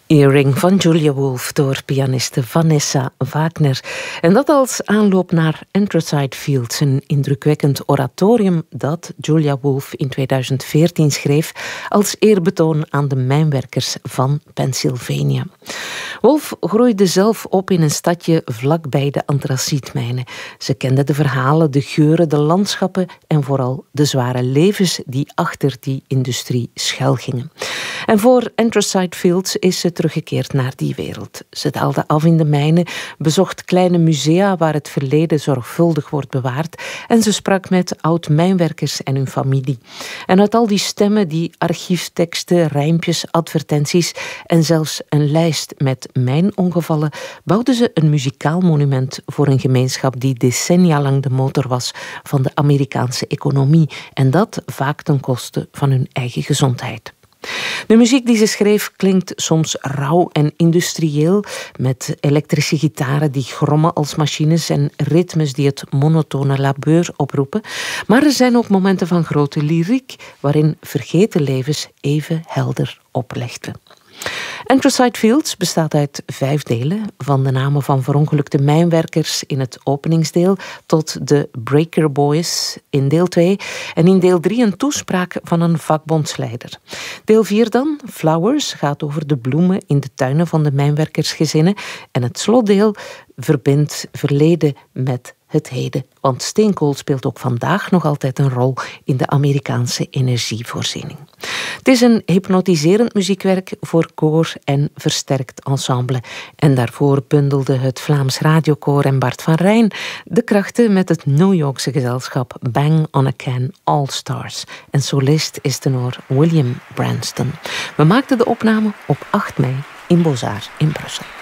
Earring van Julia Wolf door pianiste Vanessa Wagner. En dat als aanloop naar Anthracite Fields, een indrukwekkend oratorium dat Julia Wolf in 2014 schreef als eerbetoon aan de mijnwerkers van Pennsylvania. Wolf groeide zelf op in een stadje vlakbij de antracietmijnen. Ze kende de verhalen, de geuren, de landschappen en vooral de zware levens die achter die industrie schuilgingen. En voor Anthracite Fields is ze teruggekeerd naar die wereld. Ze daalde af in de mijnen, bezocht kleine musea waar het verleden zorgvuldig wordt bewaard en ze sprak met oud-mijnwerkers en hun familie. En uit al die stemmen, die archiefteksten, rijmpjes, advertenties en zelfs een lijst met mijnongevallen, bouwde ze een muzikaal monument voor een gemeenschap die decennia lang de motor was van de Amerikaanse economie en dat vaak ten koste van hun eigen gezondheid. De muziek die ze schreef klinkt soms rauw en industrieel, met elektrische gitaren die grommen als machines en ritmes die het monotone labeur oproepen. Maar er zijn ook momenten van grote lyriek, waarin vergeten levens even helder oplichten. Anthracite Fields bestaat uit 5 delen, van de namen van verongelukte mijnwerkers in het openingsdeel tot de Breaker Boys in deel 2 en in deel 3 een toespraak van een vakbondsleider. Deel 4 dan, Flowers, gaat over de bloemen in de tuinen van de mijnwerkersgezinnen en het slotdeel verbindt verleden met het heden, want steenkool speelt ook vandaag nog altijd een rol in de Amerikaanse energievoorziening. Het is een hypnotiserend muziekwerk voor koor en versterkt ensemble. En daarvoor bundelde het Vlaams Radiokoor en Bart van Rijn de krachten met het New Yorkse gezelschap Bang on a Can All Stars. En solist is tenor William Branston. We maakten de opname op 8 mei in Beaux-Arts in Brussel.